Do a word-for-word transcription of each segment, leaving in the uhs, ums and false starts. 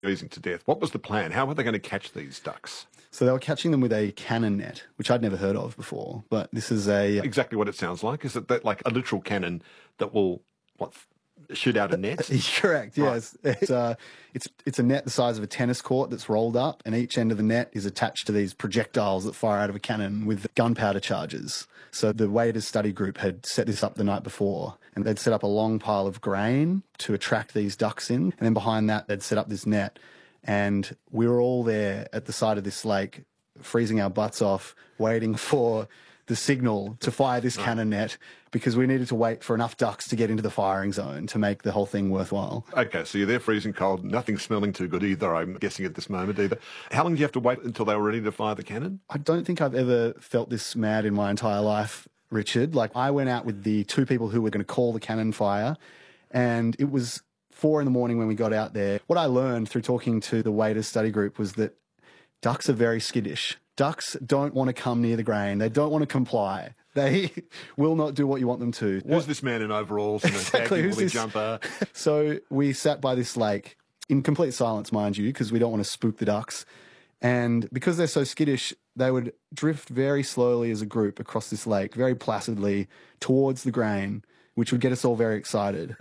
freezing to death. What was the plan? How were they going to catch these ducks? So they were catching them with a cannon net, which I'd never heard of before. But this is a... Exactly what it sounds like. Is it that like a literal cannon that will, what, shoot out a net? Correct, yes. Right. It's, uh, it's, it's a net the size of a tennis court that's rolled up, and each end of the net is attached to these projectiles that fire out of a cannon with gunpowder charges. So the Waders study group had set this up the night before, and they'd set up a long pile of grain to attract these ducks in, and then behind that they'd set up this net. And we were all there at the side of this lake, freezing our butts off, waiting for the signal to fire this right. cannon net, because we needed to wait for enough ducks to get into the firing zone to make the whole thing worthwhile. Okay, so you're there freezing cold, nothing smelling too good either, I'm guessing, at this moment either. How long do you have to wait until they were ready to fire the cannon? I don't think I've ever felt this mad in my entire life, Richard. Like, I went out with the two people who were going to call the cannon fire, and it was four in the morning when we got out there. What I learned through talking to the Waders study group was that ducks are very skittish. Ducks don't want to come near the grain. They don't want to comply. They will not do what you want them to. Who's what? this man in overalls and a exactly, baggy woolly jumper? So we sat by this lake in complete silence, mind you, because we don't want to spook the ducks. And because they're so skittish, they would drift very slowly as a group across this lake, very placidly, towards the grain, which would get us all very excited.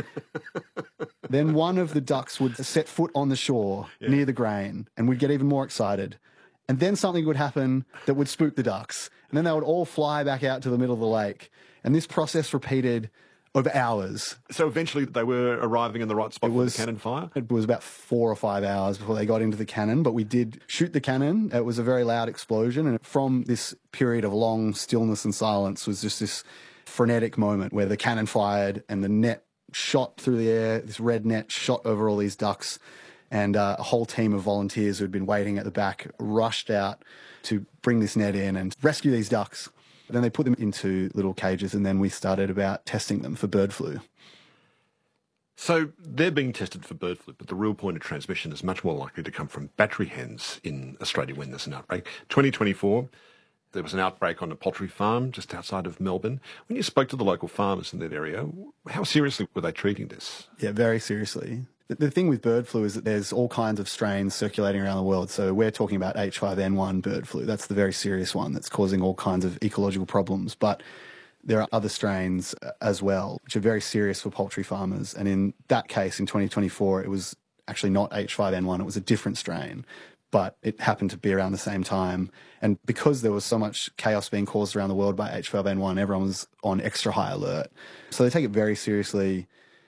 Then one of the ducks would set foot on the shore yeah. near the grain, and we'd get even more excited. And then something would happen that would spook the ducks. And then they would all fly back out to the middle of the lake. And this process repeated over hours. So eventually they were arriving in the right spot it for was, the cannon fire? It was about four or five hours before they got into the cannon, but we did shoot the cannon. It was a very loud explosion. And from this period of long stillness and silence was just this frenetic moment where the cannon fired and the net shot through the air, this red net shot over all these ducks, and uh, a whole team of volunteers who had been waiting at the back rushed out to bring this net in and rescue these ducks. Then they put them into little cages, and then we started about testing them for bird flu. So they're being tested for bird flu, but the real point of transmission is much more likely to come from battery hens in Australia when there's an outbreak. twenty twenty-four, there was an outbreak on a poultry farm just outside of Melbourne. When you spoke to the local farmers in that area, how seriously were they treating this? Yeah, very seriously. The, the thing with bird flu is that there's all kinds of strains circulating around the world. So we're talking about H five N one bird flu. That's the very serious one that's causing all kinds of ecological problems. But there are other strains as well, which are very serious for poultry farmers. And in that case, in twenty twenty-four, it was actually not H five N one. It was a different strain, but it happened to be around the same time. And because there was so much chaos being caused around the world by H five N one, everyone was on extra high alert. So they take it very seriously.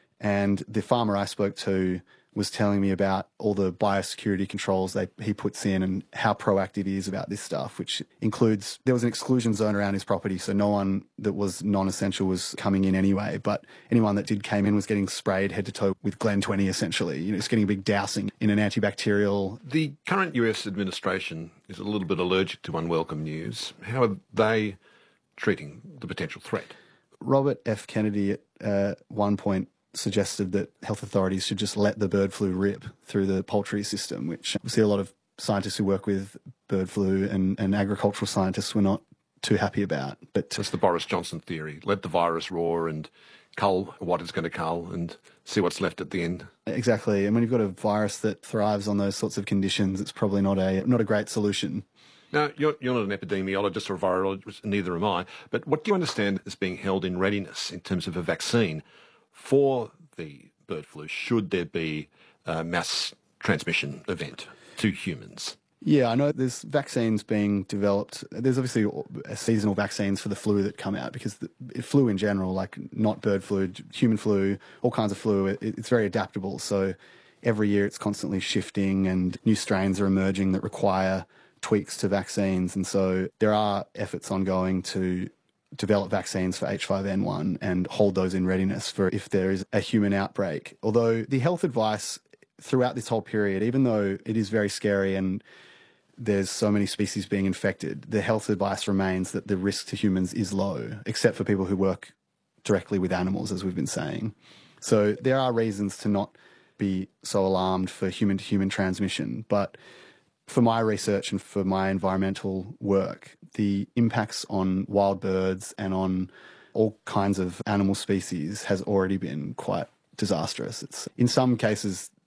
And the farmer I spoke to was telling me about all the biosecurity controls they, he puts in and how proactive he is about this stuff, which includes, there was an exclusion zone around his property, so no one that was non-essential was coming in anyway, but anyone that did came in was getting sprayed head to toe with Glen twenty, essentially. You know, it's getting a big dousing in an antibacterial. The current U S administration is a little bit allergic to unwelcome news. How are they treating the potential threat? Robert F. Kennedy at uh, one point suggested that health authorities should just let the bird flu rip through the poultry system, which we see a lot of scientists who work with bird flu and, and agricultural scientists were not too happy about. But that's the Boris Johnson theory. Let the virus roar and cull what it's going to cull and see what's left at the end. Exactly. And when you've got a virus that thrives on those sorts of conditions, it's probably not a not a great solution. Now, you're, you're not an epidemiologist or a virologist, neither am I, but what do you understand is being held in readiness in terms of a vaccine for the bird flu, should there be a mass transmission event to humans? Yeah, I know there's vaccines being developed. There's obviously seasonal vaccines for the flu that come out because the flu in general, like not bird flu, human flu, all kinds of flu, it, it's very adaptable. So every year it's constantly shifting and new strains are emerging that require tweaks to vaccines. And so there are efforts ongoing to develop vaccines for H five N one and hold those in readiness for if there is a human outbreak. Although the health advice throughout this whole period, even though it is very scary and there's so many species being infected, the health advice remains that the risk to humans is low, except for people who work directly with animals, as we've been saying. So there are reasons to not be so alarmed for human-to-human transmission. But for my research and for my environmental work, the impacts on wild birds and on all kinds of animal species has already been quite disastrous. It's, in some cases,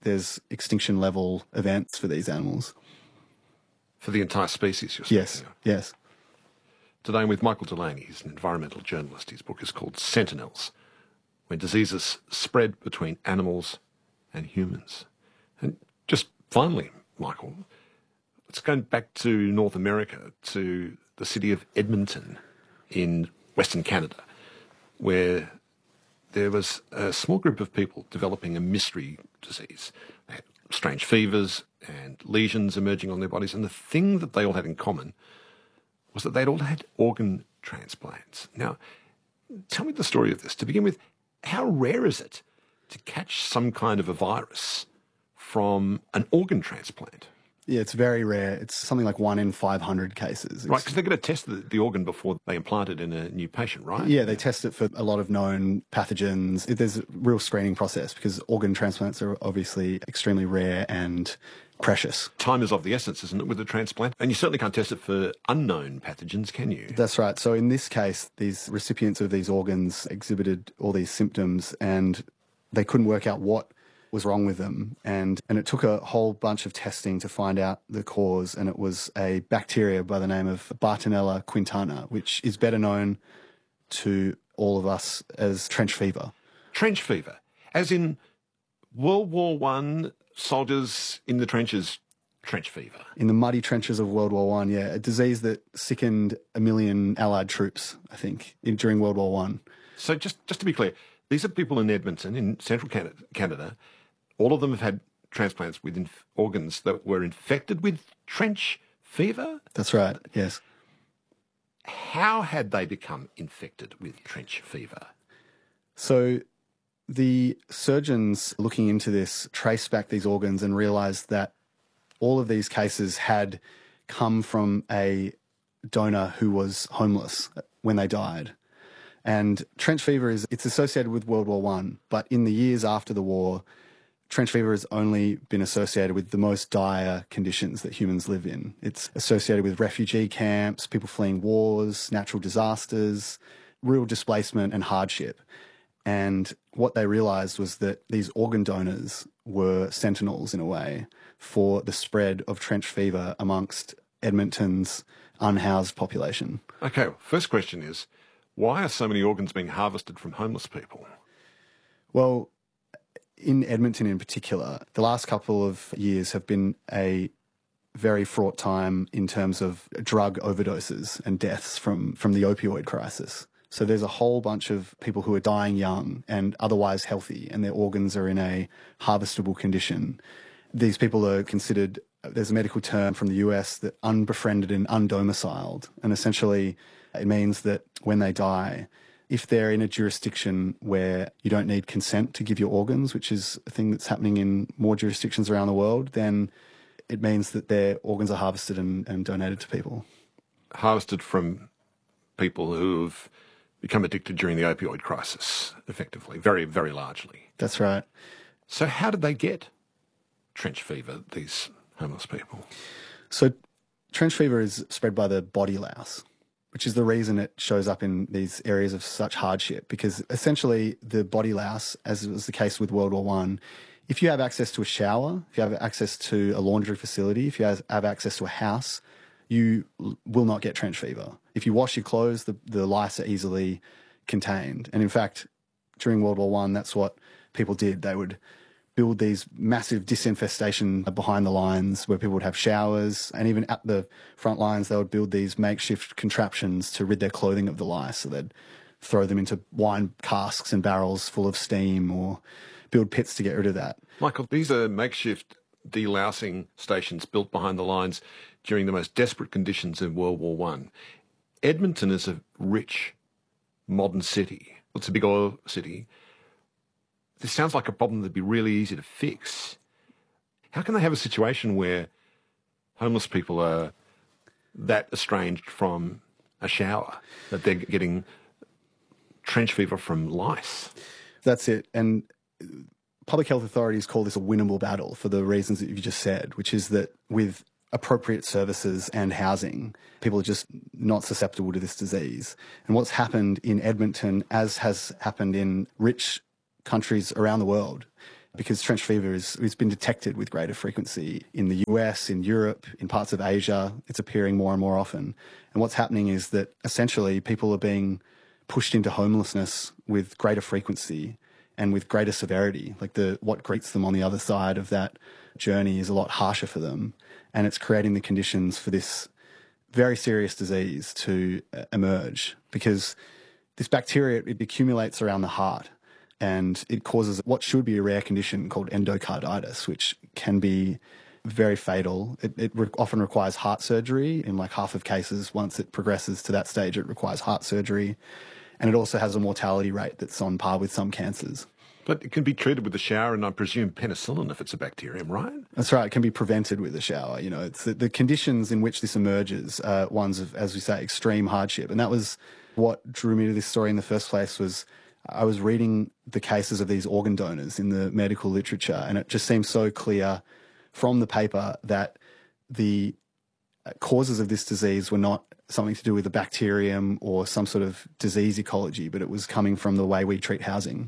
there's extinction level events for these animals. For the entire species, you're speaking Yes, of. yes. Today I'm with Michael Delaney. He's an environmental journalist. His book is called Sentinels, When Diseases Spread Between Animals and Humans. And just finally, Michael, let's go back to North America, to the city of Edmonton in Western Canada, where there was a small group of people developing a mystery disease. They had strange fevers and lesions emerging on their bodies, and the thing that they all had in common was that they'd all had organ transplants. Now, tell me the story of this. To begin with, how rare is it to catch some kind of a virus from an organ transplant? Yeah, it's very rare. It's something like one in five hundred cases. It's, Right, because they're going to test the, the organ before they implant it in a new patient, right? Yeah, they test it for a lot of known pathogens. It- There's a real screening process because organ transplants are obviously extremely rare and precious. Time is of the essence, isn't it, with a transplant? And you certainly can't test it for unknown pathogens, can you? That's right. So in this case, these recipients of these organs exhibited all these symptoms and they couldn't work out what was wrong with them. And, and it took a whole bunch of testing to find out the cause. And it was a bacteria by the name of Bartonella quintana, which is better known to all of us as trench fever. Trench fever, as in World War One soldiers in the trenches, trench fever. In the muddy trenches of World War One, yeah, a disease that sickened a million Allied troops, I think, in, during World War One. So just, just to be clear, these are people in Edmonton, in central Canada, Canada. All of them have had transplants with inf- organs that were infected with trench fever. That's right, yes. How had they become infected with trench fever? So the surgeons looking into this traced back these organs and realised that all of these cases had come from a donor who was homeless when they died. And trench fever is it's associated with World War One, but in the years after the war, trench fever has only been associated with the most dire conditions that humans live in. It's associated with refugee camps, people fleeing wars, natural disasters, real displacement and hardship. And what they realised was that these organ donors were sentinels, in a way, for the spread of trench fever amongst Edmonton's unhoused population. Okay, first question is, why are so many organs being harvested from homeless people? Well, in Edmonton in particular, the last couple of years have been a very fraught time in terms of drug overdoses and deaths from, from the opioid crisis. So there's a whole bunch of people who are dying young and otherwise healthy, and their organs are in a harvestable condition. These people are considered, there's a medical term from the U S, that unbefriended and undomiciled. And essentially it means that when they die, if they're in a jurisdiction where you don't need consent to give your organs, which is a thing that's happening in more jurisdictions around the world, then it means that their organs are harvested and, and donated to people. Harvested from people who've become addicted during the opioid crisis, effectively, very, very largely. That's right. So how did they get trench fever, these homeless people? So trench fever is spread by the body louse, which is the reason it shows up in these areas of such hardship, because essentially the body louse, as was the case with World War One, if you have access to a shower, if you have access to a laundry facility, if you have, have access to a house, you l- will not get trench fever. If you wash your clothes, the, the lice are easily contained. And in fact, during World War One, that's what people did. They would build these massive disinfestation behind the lines where people would have showers, and even at the front lines they would build these makeshift contraptions to rid their clothing of the lice. So they'd throw them into wine casks and barrels full of steam, or build pits to get rid of that. Michael, these are makeshift delousing stations built behind the lines during the most desperate conditions in World War One. Edmonton is a rich, modern city. It's a big oil city. This sounds like a problem that'd be really easy to fix. How can they have a situation where homeless people are that estranged from a shower that they're getting trench fever from lice? That's it. And public health authorities call this a winnable battle for the reasons that you just said, which is that with appropriate services and housing, people are just not susceptible to this disease. And what's happened in Edmonton, as has happened in rich countries around the world, because trench fever is, it's been detected with greater frequency in the U S, in Europe, in parts of Asia. It's appearing more and more often. And what's happening is that essentially people are being pushed into homelessness with greater frequency and with greater severity. Like the what greets them on the other side of that journey is a lot harsher for them. And it's creating the conditions for this very serious disease to emerge, because this bacteria, it accumulates around the heart and it causes what should be a rare condition called endocarditis, which can be very fatal. It, it re- often requires heart surgery. In like half of cases, once it progresses to that stage, it requires heart surgery. And it also has a mortality rate that's on par with some cancers. But it can be treated with a shower and I presume penicillin if it's a bacterium, right? That's right. It can be prevented with a shower. You know, it's the, the conditions in which this emerges are ones of, as we say, extreme hardship. And that was what drew me to this story in the first place. Was I was reading the cases of these organ donors in the medical literature, and it just seemed so clear from the paper that the causes of this disease were not something to do with a bacterium or some sort of disease ecology, but it was coming from the way we treat housing.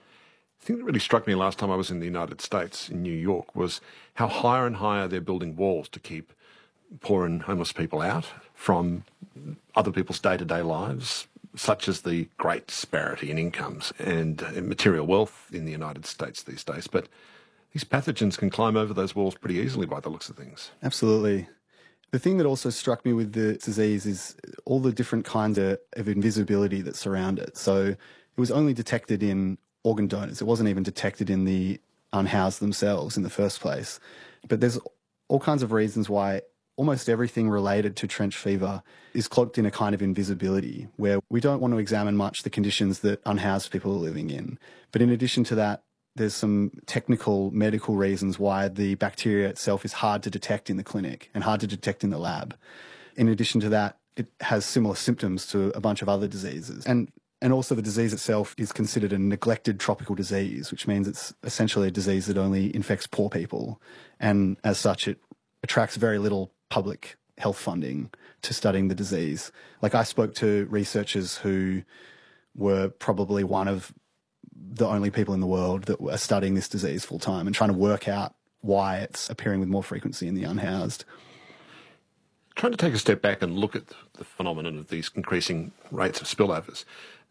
The thing that really struck me last time I was in the United States, in New York, was how higher and higher they're building walls to keep poor and homeless people out from other people's day-to-day lives, such as the great disparity in incomes and material wealth in the United States these days. But these pathogens can climb over those walls pretty easily by the looks of things. Absolutely. The thing that also struck me with the disease is all the different kinds of, of invisibility that surround it. So it was only detected in organ donors. It wasn't even detected in the unhoused themselves in the first place. But there's all kinds of reasons why almost everything related to trench fever is cloaked in a kind of invisibility, where we don't want to examine much the conditions that unhoused people are living in. But in addition to that, there's some technical medical reasons why the bacteria itself is hard to detect in the clinic and hard to detect in the lab. In addition to that, it has similar symptoms to a bunch of other diseases. And and also the disease itself is considered a neglected tropical disease, which means it's essentially a disease that only infects poor people. And as such, it attracts very little public health funding to studying the disease. Like I spoke to researchers who were probably one of the only people in the world that are studying this disease full time and trying to work out why it's appearing with more frequency in the unhoused. Trying to take a step back and look at the phenomenon of these increasing rates of spillovers,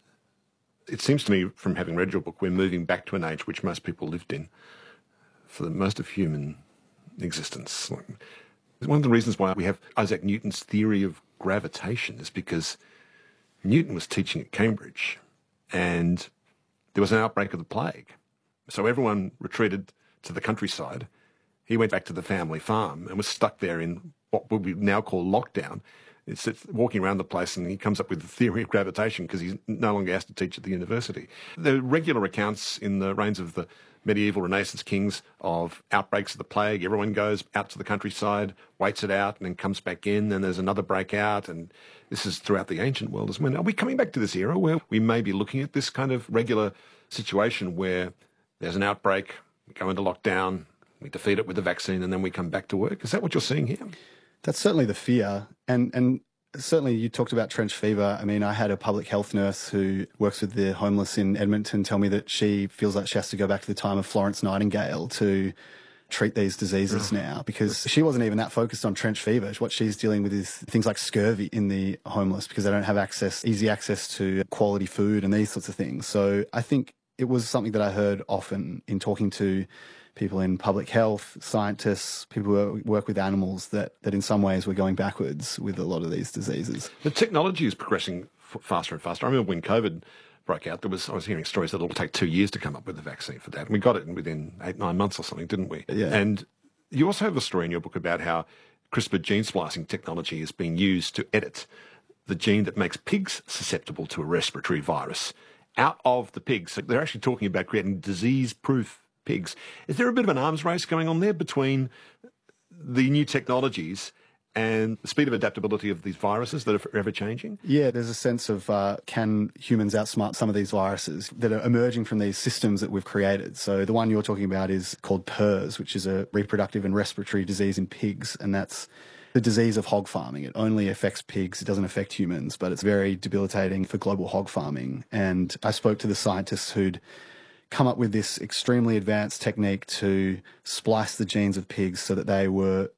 it seems to me, from having read your book, we're moving back to an age which most people lived in for the most of human existence. One of the reasons why we have Isaac Newton's theory of gravitation is because Newton was teaching at Cambridge and there was an outbreak of the plague. So everyone retreated to the countryside. He went back to the family farm and was stuck there in what we now call lockdown. It's walking around the place, and he comes up with the theory of gravitation because he no longer has to teach at the university. There are regular accounts in the reigns of the medieval Renaissance kings of outbreaks of the plague. Everyone goes out to the countryside, waits it out, and then comes back in, and there's another breakout, and this is throughout the ancient world as well. Are we coming back to this era where we may be looking at this kind of regular situation where there's an outbreak, we go into lockdown, we defeat it with a vaccine, and then we come back to work? Is that what you're seeing here? That's certainly the fear. And and certainly you talked about trench fever. I mean, I had a public health nurse who works with the homeless in Edmonton tell me that she feels like she has to go back to the time of Florence Nightingale to treat these diseases now, because she wasn't even that focused on trench fever. What she's dealing with is things like scurvy in the homeless because they don't have access, easy access to quality food and these sorts of things. So I think it was something that I heard often in talking to people in public health, scientists, people who work with animals, that, that in some ways we're going backwards with a lot of these diseases. The technology is progressing f- faster and faster. I remember when COVID broke out, there was I was hearing stories that it'll take two years to come up with a vaccine for that. And we got it within eight, nine months or something, didn't we? Yeah. And you also have a story in your book about how CRISPR gene splicing technology is being used to edit the gene that makes pigs susceptible to a respiratory virus out of the pigs. So they're actually talking about creating disease-proof pigs. Is there a bit of an arms race going on there between the new technologies and the speed of adaptability of these viruses that are ever changing? Yeah, there's a sense of uh, can humans outsmart some of these viruses that are emerging from these systems that we've created. So the one you're talking about is called PRRS, which is a reproductive and respiratory disease in pigs, and that's the disease of hog farming. It only affects pigs, it doesn't affect humans, but it's very debilitating for global hog farming. And I spoke to the scientists who'd come up with this extremely advanced technique to splice the genes of pigs so that they were